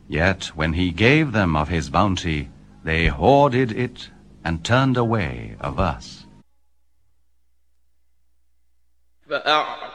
Yet when he gave them of his bounty, they hoarded it and turned away of us.